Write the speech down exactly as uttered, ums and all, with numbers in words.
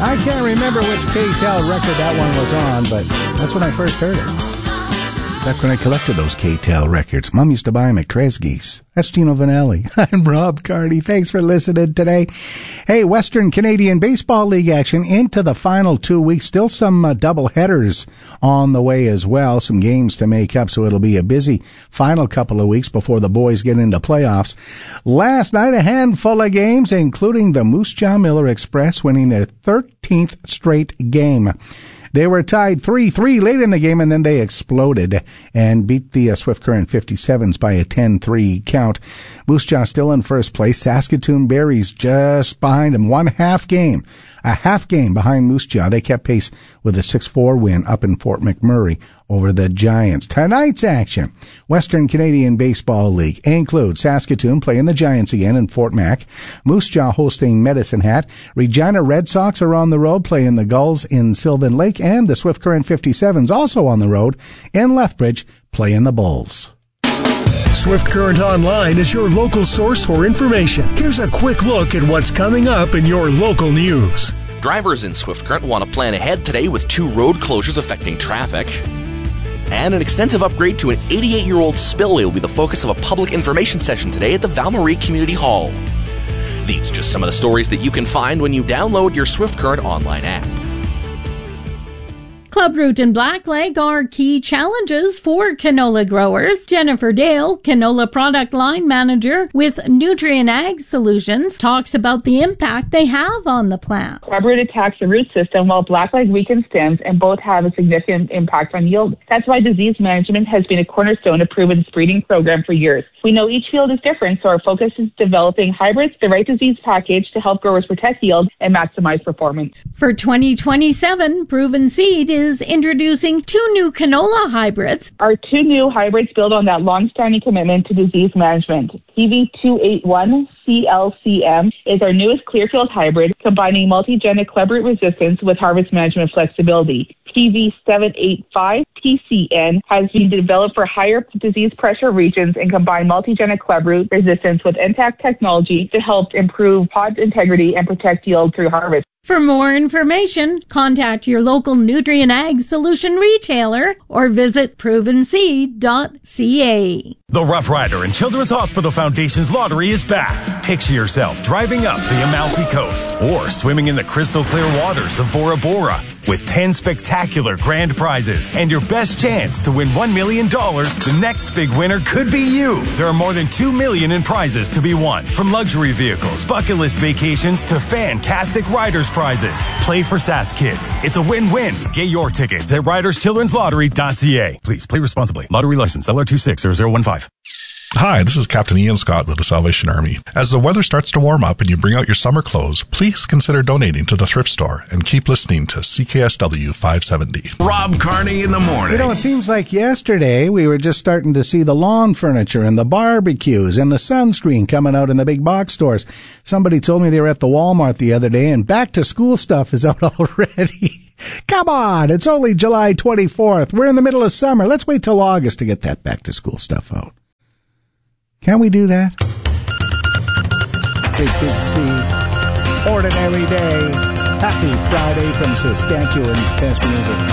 I can't remember which K-Tel record that one was on, but that's when I first heard it. Back when I collected those K-Tel records. Mom used to buy them at Kresge's. That's Gino Vanelli. I'm Rob Carney. Thanks for listening today. Hey, Western Canadian Baseball League action into the final two weeks. Still some uh, double headers on the way as well. Some games to make up, so it'll be a busy final couple of weeks before the boys get into playoffs. Last night, a handful of games, including the Moose Jaw Miller Express winning their thirteenth straight game. They were tied three three late in the game, and then they exploded and beat the uh, Swift Current fifty-sevens by a ten three count. Moose Jaw still in first place. Saskatoon Berries just behind them. One half game. A half game behind Moose Jaw. They kept pace with a six four win up in Fort McMurray over the Giants. Tonight's action, Western Canadian Baseball League, includes Saskatoon playing the Giants again in Fort Mac, Moose Jaw hosting Medicine Hat, Regina Red Sox are on the road playing the Gulls in Sylvan Lake, and the Swift Current fifty-sevens also on the road in Lethbridge playing the Bulls. Swift Current Online is your local source for information. Here's a quick look at what's coming up in your local news. Drivers in Swift Current want to plan ahead today with two road closures affecting traffic. And an extensive upgrade to an eighty-eight-year-old spillway will be the focus of a public information session today at the Val-Marie Community Hall. These are just some of the stories that you can find when you download your Swift Current Online app. Club Root and Blackleg are key challenges for canola growers. Jennifer Dale, canola product line manager with Nutrien Ag Solutions, talks about the impact they have on the plant. Club Root attacks the root system while Blackleg weakens stems, and both have a significant impact on yield. That's why disease management has been a cornerstone of Proven's breeding program for years. We know each field is different, so our focus is developing hybrids, the right disease package to help growers protect yield and maximize performance. For twenty twenty-seven, Proven Seed is introducing two new canola hybrids. Our two new hybrids build on that long-standing commitment to disease management. P V two eighty-one C L C M is our newest Clearfield hybrid, combining multigenic club root resistance with harvest management flexibility. P V seven eighty-five P C N has been developed for higher disease pressure regions and combine multigenic club root resistance with intact technology to help improve pod integrity and protect yield through harvest. For more information, contact your local Nutrien Ag Solution retailer or visit proven seed dot c a. The Rough Rider and Children's Hospital Foundation's lottery is back. Picture yourself driving up the Amalfi Coast or swimming in the crystal clear waters of Bora Bora with ten spectacular grand prizes and your best chance to win one million dollars. The next big winner could be you. There are more than two million dollars in prizes to be won, from luxury vehicles, bucket list vacations to fantastic riders prizes. Play for Sask Kids. It's a win-win. Get your tickets at riders children's lottery dot c a. Please play responsibly. Lottery license L R two six zero zero one five. Hi, this is Captain Ian Scott with the Salvation Army. As the weather starts to warm up and you bring out your summer clothes, please consider donating to the thrift store and keep listening to C K S W five seventy. Rob Carney in the morning. You know, it seems like yesterday we were just starting to see the lawn furniture and the barbecues and the sunscreen coming out in the big box stores. Somebody told me they were at the Walmart the other day and back to school stuff is out already. Come on, it's only July twenty-fourth. We're in the middle of summer. Let's wait till August to get that back to school stuff out. Can we do that? Big, big C. Ordinary day. Happy Friday from Saskatchewan's best music.